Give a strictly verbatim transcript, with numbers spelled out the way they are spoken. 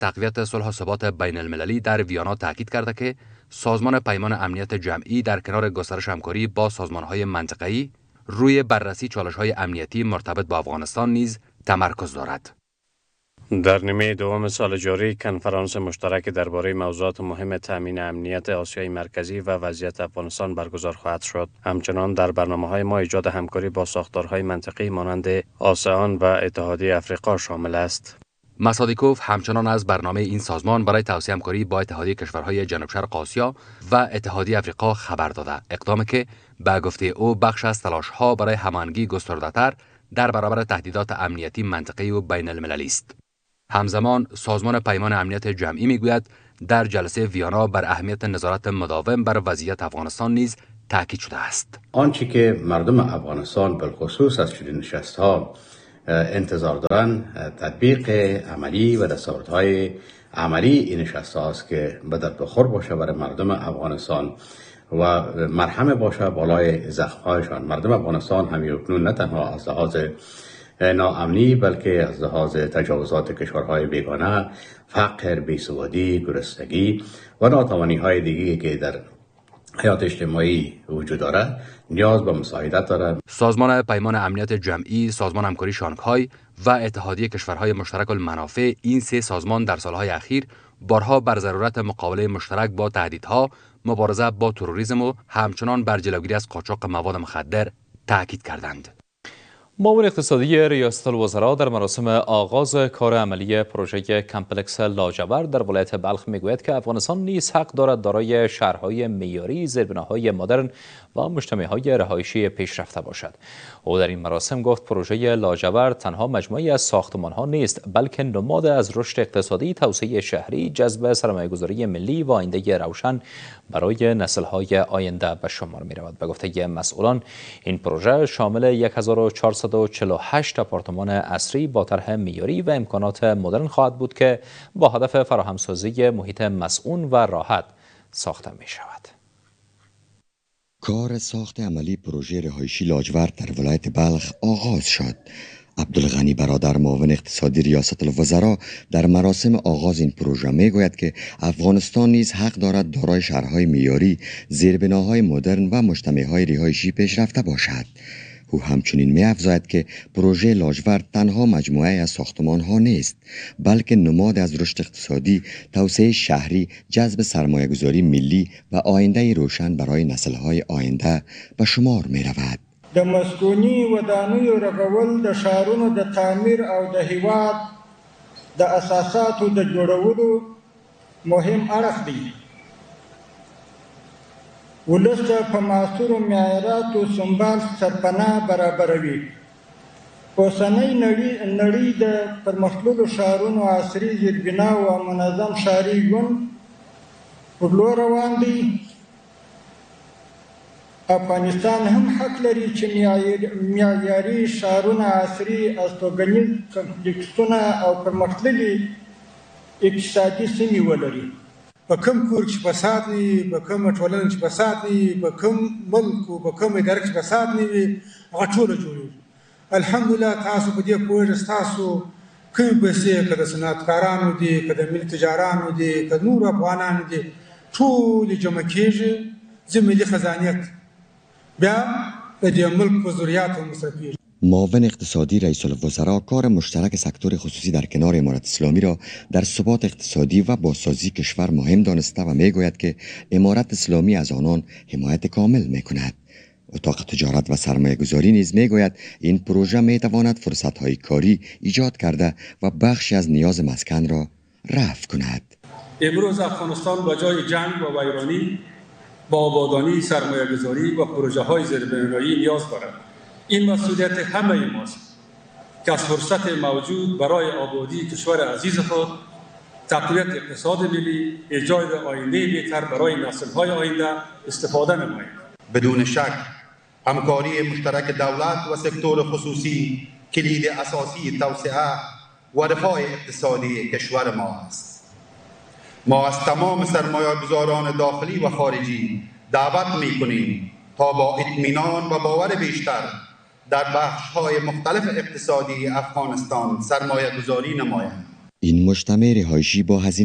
تقویت صلح و ثبات بین المللی در ویانا تاکید کرده که سازمان پیمان امنیت جمعی در کنار گسترش همکاری با سازمان‌های منطقه‌ای روی بررسی چالش‌های امنیتی مرتبط با افغانستان نیز تمرکز دارد. در نیمه دوم سال جاری کنفرانس مشترک درباره موضوعات مهم تامین امنیت آسیای مرکزی و وضعیت افغانستان برگزار خواهد شد. همچنان در برنامه‌های ما ایجاد همکاری با ساختارهای منطقه‌ای مانند آسئان و اتحادیه افریقا شامل است. مصادیکوف همچنان از برنامه این سازمان برای توسعه همکاری با اتحادیه کشورهای جنوب شرق آسیا و اتحادیه افریقا خبر داده، اقدامی که به گفته او بخش از تلاش‌ها برای هماهنگی گسترده‌تر در برابر تهدیدات امنیتی منطقه‌ای و بین المللی است. همزمان سازمان پیمان امنیت جمعی میگوید در جلسه ویانا بر اهمیت نظارت مداوم بر وضعیت افغانستان نیز تاکید شده است. آنچه که مردم افغانستان بالخصوص از چنین نشست‌ها انتظار دارند تطبیق عملی و دستاوردهای عملی این نشست‌ها است که به درد بخور باشه برای مردم افغانستان و مرهم باشه بالای زخم‌هایشان. مردم افغانستان همیکنون نه تنها از لحاظ ناامنی بلکه از لحاظ تجاوزات کشورهای بیگانه، فقر، بیسوادی، گرسنگی و ناتوانی‌های دیگری که در حیات اجتماعی وجود دارد نیاز به مساعدت دارد. سازمان پیمان امنیت جمعی، سازمان همکاری شانگهای و اتحادیه کشورهای مشترک المنافع، این سه سازمان در سالهای اخیر بارها بر ضرورت مقابله مشترک با تهدیدها، مبارزه با تروریسم و همچنان بر جلوگیری از قاچاق مواد مخدر تاکید کردند. معاون اقتصادی ریاست الوزراء در مراسم آغاز کار عملی پروژه کمپلکس لاجورد در ولایت بلخ میگوید که افغانستان نیز حق دارد دارای شهرهای معیاری، زیربناهای مدرن و مجتمعهای رهایشی پیشرفته باشد. او در این مراسم گفت پروژه لاجورد تنها مجموعی از ساختمانها نیست بلکه نماد از رشد اقتصادی، توسعه شهری، جذب سرمایه‌گذاری ملی و آینده روشن برای نسل‌های آینده به شمار می‌رود. به گفته مسئولان این پروژه شامل هزار و چهارصد و چهل و هشت آپارتمان عصری با طرح معیاری و امکانات مدرن خواهد بود که با هدف فراهمسازی محیط مسئول و راحت ساخته می‌شود. کار ساخت عملی پروژه رهایشی لاجورد در ولایت بلخ آغاز شد. عبدالغنی برادر، معاون اقتصادی ریاست الوزراء، در مراسم آغاز این پروژه میگوید که افغانستان نیز حق دارد دارای شهرهای معیاری، زیربناهای مدرن و مجتمعهای رهایشی پیشرفته باشد. او همچنین می‌افزاید که پروژه لاجورد تنها مجموعه از ساختمان‌ها نیست بلکه نماد از رشد اقتصادی، توسعه شهری، جذب سرمایه‌گذاری ملی و آینده روشن برای نسل‌های آینده به شمار می‌رود. د مسکونی ودانیو رغول د شهرونو د تعمیر او د هیواد د اساساتو د جوړولو مهم اړخ دی. ولس په معاصرو معیاراتو سمبال سرپناه برابروي. اوسنۍ نړۍ د پرمختللو ښارونو عصري زیربناو او منظم ښاري ژوند پر لور روان دی. افغانستان هم حق لري چې معیاري ښارونه، عصري استوګنیز کمپلیکسونه او پرمختللي اقتصادي سیمې ولري. په کوم کور کې فساد نه وي، په کومه ټولنه کې فساد نه وي، په کوم ملک او په کومه اداره کې فساد نه وي، هغه ټوله جوړېږي. الحمدلله تاسو په دې پوهېږئ، ستاسو کومې پیسې که د صنعتکارانو دي، که د ملي تجارانو دي، که نورو افغانانو دي، ټولې جمع کېږي، ځي ملي خزانې ته، بیا د دې ملک په ضروریاتو مصرفېږي. معاون اقتصادی رئیس الوزراء کار مشترک سکتور خصوصی در کنار امارت اسلامی را در ثبات اقتصادی و بازسازی کشور مهم دانسته و میگوید که امارت اسلامی از آنان حمایت کامل میکند. اتاق تجارت و سرمایه گذاری نیز میگوید این پروژه میتواند فرصت‌های کاری ایجاد کرده و بخشی از نیاز مسکن را رفع کند. امروز افغانستان با جای جنگ و ویرانی با آبادانی، سرمایه گذاری و پروژه های زیربنایی نیاز دارد. این مسئولیت همه ماست که از فرصت موجود برای آبادی کشور عزیز خود، تقویت اقتصاد ملی، ایجاد آینده بهتر برای نسل‌های آینده استفاده نماییم. بدون شک همکاری مشترک دولت و سکتور خصوصی کلید اساسی توسعه و رفاه اقتصادی کشور ما است. ما از تمام سرمایه‌گذاران داخلی و خارجی دعوت می‌کنیم تا با اطمینان و باور بیشتر در بخش‌های مختلف اقتصادی افغانستان سرمایه‌گذاری نمایند. این مجتمع رهایشی با هزینه